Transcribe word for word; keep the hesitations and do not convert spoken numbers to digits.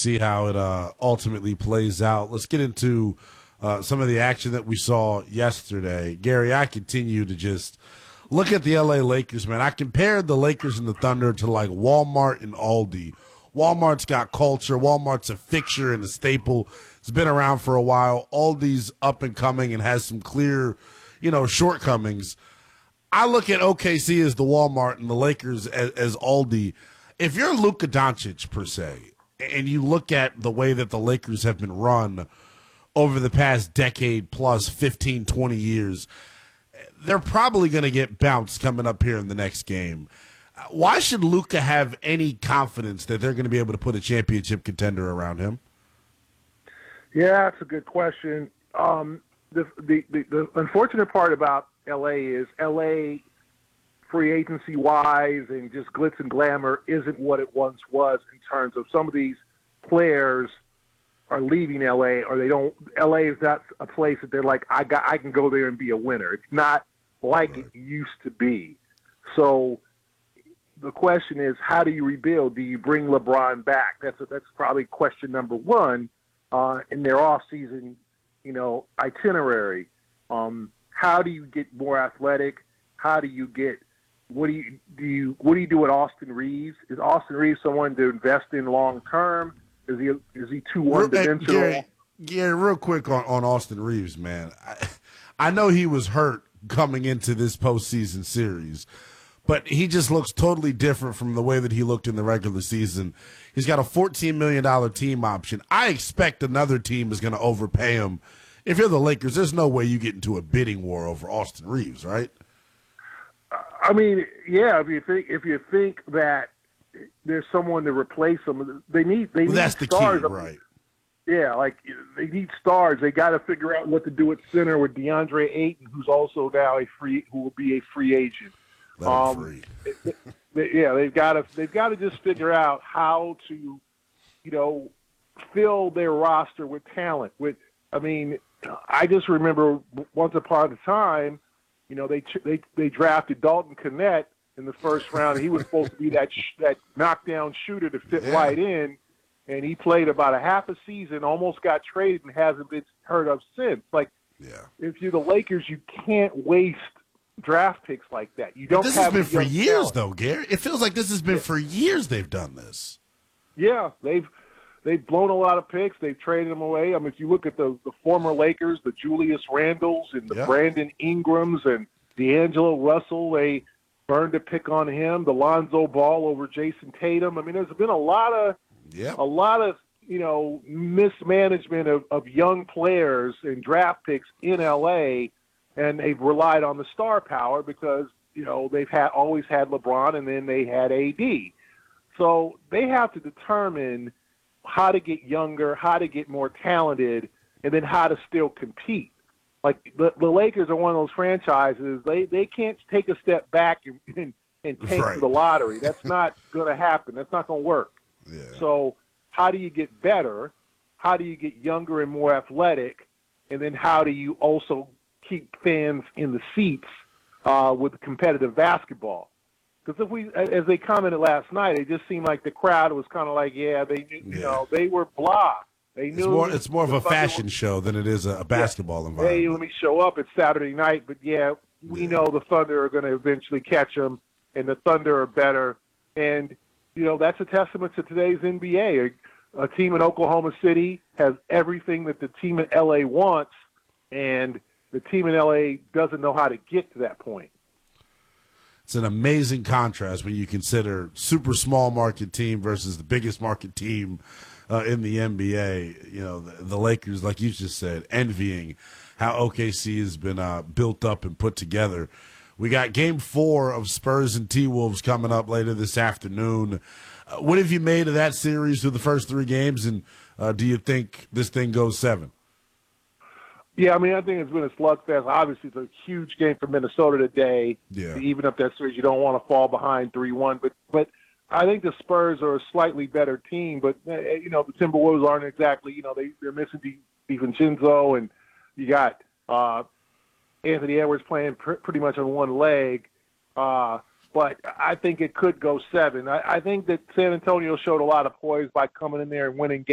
see how it uh, ultimately plays out. Let's get into uh, some of the action that we saw yesterday. Gary, I continue to just look at the L A Lakers, man. I compared the Lakers and the Thunder to like Walmart and Aldi. Walmart's got culture. Walmart's a fixture and a staple. It's been around for a while. Aldi's up and coming and has some clear, you know, shortcomings. I look at O K C as the Walmart and the Lakers as, as Aldi. If you're Luka Doncic, per se, and you look at the way that the Lakers have been run over the past decade plus, fifteen, twenty years, they're probably going to get bounced coming up here in the next game. Why should Luka have any confidence that they're going to be able to put a championship contender around him? Yeah, that's a good question. Um, the, the, the, the unfortunate part about L A is L A free agency wise and just glitz and glamour isn't what it once was in terms of some of these players are leaving L A or they don't. L A is not a place that they're like, I got, I can go there and be a winner. It's not like it used to be. So the question is, how do you rebuild? Do you bring LeBron back? That's a, that's probably question number one uh, in their off-season, you know, itinerary. Um, how do you get more athletic? How do you get what do you do? You, what do you do with Austin Reeves? Is Austin Reeves someone to invest in long term? Is he is he too one dimensional? Gary, Gary, real quick on, on Austin Reeves, man. I, I know he was hurt coming into this postseason series, but he just looks totally different from the way that he looked in the regular season. He's got a fourteen million dollars team option. I expect another team is going to overpay him. If you're the Lakers, there's no way you get into a bidding war over Austin Reeves, right? I mean, yeah. If you think if you think that there's someone to replace him, they need they well, need that's the stars. key, right? Yeah, like they need stars. They got to figure out what to do at center with DeAndre Ayton, who's also now a free, who will be a free agent. Let him um, free. they, they, yeah, they've got to they've got to just figure out how to, you know, fill their roster with talent. With I mean, I just remember once upon a time, you know, they they they drafted Dalton Knecht in the first round. He was supposed to be that sh- that knockdown shooter to fit yeah. right in, and he played about a half a season, almost got traded, and hasn't been heard of since. Like, yeah. if you're the Lakers, you can't waste draft picks like that. You don't. This have has been for years, talent. though, Gary. It feels like this has been yeah. for years. They've done this. Yeah, they've. They've blown a lot of picks. They've traded them away. I mean, if you look at the, the former Lakers, the Julius Randles and the yep. Brandon Ingrams and D'Angelo Russell, they burned a pick on him. The Lonzo Ball over Jason Tatum. I mean, there's been a lot of yep. a lot of you know mismanagement of, of young players and draft picks in L A, and they've relied on the star power because you know they've had always had LeBron, and then they had A D. So they have to determine how to get younger, how to get more talented, and then how to still compete. Like the, the Lakers are one of those franchises, they, they can't take a step back and, and, and tank right. the lottery. That's not going to happen. That's not going to work. Yeah. So how do you get better? How do you get younger and more athletic? And then how do you also keep fans in the seats uh, with competitive basketball? Because if we, as they commented last night, it just seemed like the crowd was kind of like, yeah, they, you yeah. know, they were blah. They knew it's more, it's more of a fashion was, show than it is a, a basketball yeah. environment. Hey, let me show up. It's Saturday night, but yeah, we yeah. know the Thunder are going to eventually catch them, and the Thunder are better. And you know, that's a testament to today's N B A. A, a team in Oklahoma City has everything that the team in L A wants, and the team in L A doesn't know how to get to that point. It's an amazing contrast when you consider super small market team versus the biggest market team uh, in the N B A. You know, the, the Lakers, like you just said, envying how O K C has been uh, built up and put together. We got game four of Spurs and T-Wolves coming up later this afternoon. Uh, what have you made of that series through the first three games, and uh, do you think this thing goes seven? Yeah, I mean, I think it's been a slugfest. Obviously, it's a huge game for Minnesota today. Yeah. To even up that series, you don't want to fall behind three one. But but I think the Spurs are a slightly better team. But, you know, the Timberwolves aren't exactly, you know, they, they're missing Di, DiVincenzo, and you got uh, Anthony Edwards playing pr- pretty much on one leg. Uh, but I think it could go seven. I, I think that San Antonio showed a lot of poise by coming in there and winning games.